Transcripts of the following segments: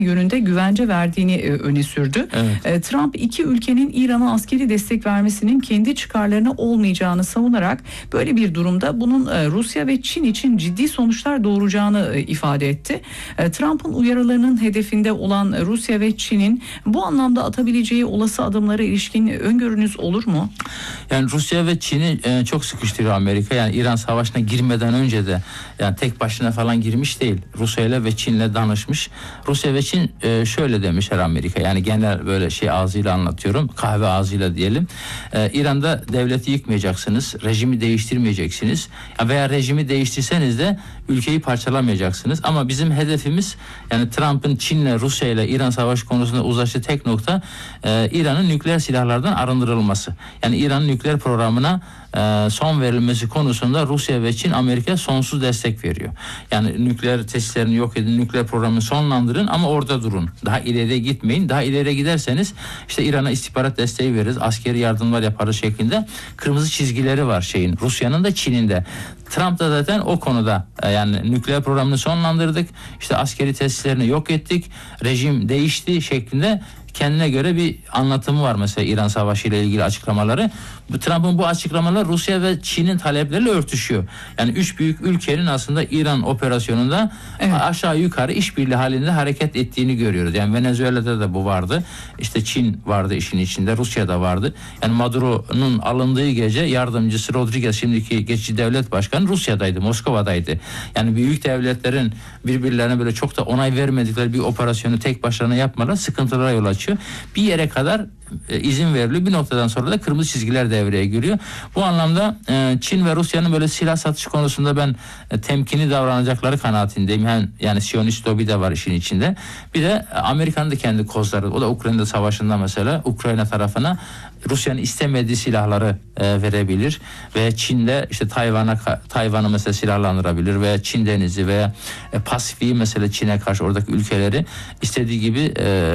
yönünde güvence verdiğini öne sürdü. Evet. Trump iki ülkenin İran'a askeri destek vermesinin kendi çıkarlarına olmayacağını savunarak böyle bir durumda bunun Rusya ve Çin için ciddi sonuçlar doğuracağını ifade etti. Trump'ın uyarılarının hedefinde olan Rusya ve Çin'in bu anlamda atabileceği olası adımlara ilişkin öngörünüz olur mu? Yani Rusya ve Çin'i çok sıkıştırıyor Amerika. Yani İran savaşına girmeden önce de yani tek başına falan girmiş değil. Rusya ile ve Çin'le danışmış. Rusya ve Çin şöyle demişler Amerika. Yani genel böyle ağzıyla anlatıyorum. Kahve ağzıyla diyelim. İran'da devleti yıkmayacaksınız. Rejimi değiştirmeyeceksiniz. Veya rejimi değiştirseniz de ülkeyi parçalamayacaksınız. Ama bizim hedefimiz yani Trump'ın Çin'le Rusya ile İran savaşı konusunda uzlaştığı tek nokta İran'ın nükleer silahlardan arındırılması. Yani İran'ın nükleer programına son verilmesi konusunda Rusya ve Çin Amerika sonsuz destek veriyor. Yani nükleer tesislerini yok edin, nükleer programını sonlandırın ama orada durun. Daha ileriye gitmeyin. Daha ileriye giderseniz işte İran'a istihbarat desteği veririz, askeri yardımlar yaparız şeklinde kırmızı çizgileri var Rusya'nın da Çin'in de. Trump da zaten o konuda yani nükleer programını sonlandırdık, işte askeri tesislerini yok ettik, rejim değişti şeklinde kendine göre bir anlatımı var mesela İran Savaşı ile ilgili açıklamaları. Trump'ın bu açıklamalar Rusya ve Çin'in talepleriyle örtüşüyor. Yani üç büyük ülkenin aslında İran operasyonunda aşağı yukarı işbirliği halinde hareket ettiğini görüyoruz. Yani Venezuela'da da bu vardı. İşte Çin vardı işin içinde, Rusya da vardı. Yani Maduro'nun alındığı gece yardımcısı Rodriguez, şimdiki geçici devlet başkanı Rusya'daydı, Moskova'daydı. Yani büyük devletlerin birbirlerine böyle çok da onay vermedikleri bir operasyonu tek başlarına yapmaları sıkıntılara yol açıyor. Bir yere kadar izin veriliyor. Bir noktadan sonra da kırmızı çizgiler devreye giriyor. Bu anlamda Çin ve Rusya'nın böyle silah satışı konusunda ben temkinli davranacakları kanaatindeyim. Yani Siyonist lobi de var işin içinde. Bir de Amerika'nın da kendi kozları. O da Ukrayna savaşında mesela Ukrayna tarafına Rusya'nın istemediği silahları verebilir ve Çin'de işte Tayvan'ı mesela silahlandırabilir veya Çin Denizi veya Pasifik'i mesela Çin'e karşı oradaki ülkeleri istediği gibi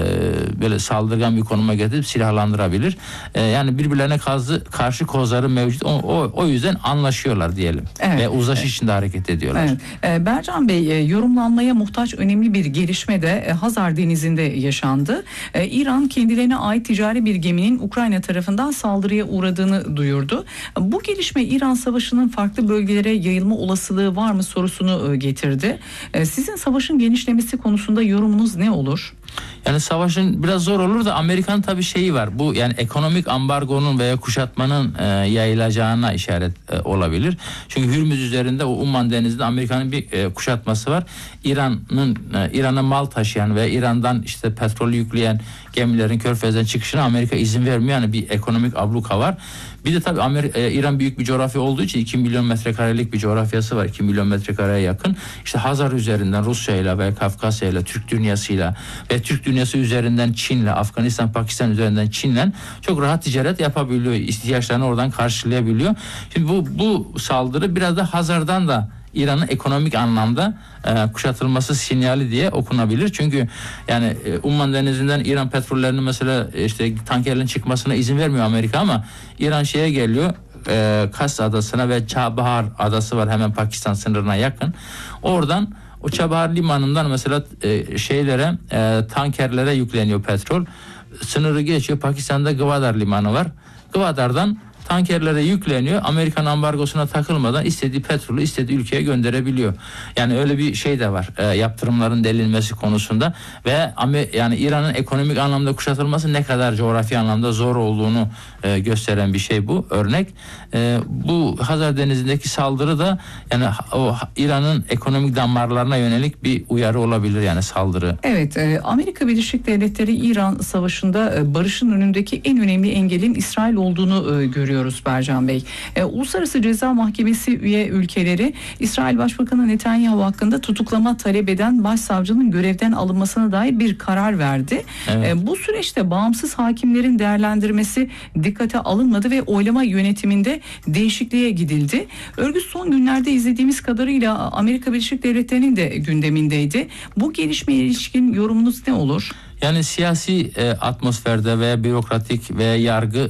böyle saldırgan bir konuma getirip silahlandırabilir. Yani birbirlerine karşı kozları mevcut. O yüzden anlaşıyorlar diyelim. Evet. Ve uzlaşı içinde hareket ediyorlar. Evet. Bercan Bey, yorumlanmaya muhtaç önemli bir gelişme de Hazar Denizi'nde yaşandı. İran kendilerine ait ticari bir geminin Ukrayna tarafından saldırıya uğradığını duyurdu. Bu gelişme İran Savaşı'nın farklı bölgelere yayılma olasılığı var mı sorusunu getirdi. Sizin savaşın genişlemesi konusunda yorumunuz ne olur? Yani savaşın biraz zor olur da Amerika'nın tabii şeyi var. Bu yani ekonomik ambargonun veya kuşatmanın yayılacağına işaret olabilir. Çünkü Hürmüz üzerinde o Umman Denizi'nde Amerika'nın bir kuşatması var. İran'a mal taşıyan ve İran'dan işte petrol yükleyen gemilerin Körfez'den çıkışına Amerika izin vermiyor. Yani bir ekonomik abluka var. Bir de tabii İran büyük bir coğrafya olduğu için 2 milyon metrekarelik bir coğrafyası var. 2 milyon metrekareye yakın. İşte Hazar üzerinden Rusya'yla ve Kafkasya'yla, Türk dünyasıyla ve Türk dünyası üzerinden Çin'le, Afganistan, Pakistan üzerinden Çin'le çok rahat ticaret yapabiliyor. İhtiyaçlarını oradan karşılayabiliyor. Şimdi bu saldırı biraz da Hazar'dan da İran'ın ekonomik anlamda kuşatılması sinyali diye okunabilir. Çünkü yani Umman Denizi'nden İran petrollerinin mesela işte tankerlerin çıkmasına izin vermiyor Amerika ama İran geliyor Kas Adası'na ve Çabahar Adası var hemen Pakistan sınırına yakın. Oradan o Çabahar limanından mesela tankerlere yükleniyor petrol. Sınırı geçiyor. Pakistan'da Gwadar limanı var. Gwadar'dan tankerlere yükleniyor. Amerikan ambargosuna takılmadan istediği petrolü istediği ülkeye gönderebiliyor. Yani öyle bir şey de var. Yaptırımların delinmesi konusunda ve yani İran'ın ekonomik anlamda kuşatılması ne kadar coğrafi anlamda zor olduğunu gösteren bir şey bu. Örnek. Bu Hazar Denizi'ndeki saldırı da yani o İran'ın ekonomik damarlarına yönelik bir uyarı olabilir yani saldırı. Evet. Amerika Birleşik Devletleri İran Savaşı'nda barışın önündeki en önemli engelin İsrail olduğunu görüyoruz Bercan Bey. Uluslararası Ceza Mahkemesi üye ülkeleri İsrail Başbakanı Netanyahu hakkında tutuklama talep eden başsavcının görevden alınmasına dair bir karar verdi. Evet. Bu süreçte bağımsız hakimlerin değerlendirmesi dikkate alınmadı ve oylama yönetiminde değişikliğe gidildi. Örgüt son günlerde izlediğimiz kadarıyla Amerika Birleşik Devletleri'nin de gündemindeydi. Bu gelişmeye ilişkin yorumunuz ne olur? Yani siyasi atmosferde veya bürokratik veya yargı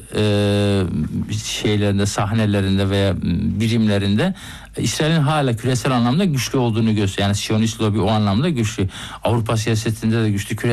sahnelerinde veya birimlerinde İsrail'in hala küresel anlamda güçlü olduğunu gösteriyor. Yani Siyonist lobi o anlamda güçlü. Avrupa siyasetinde de güçlü.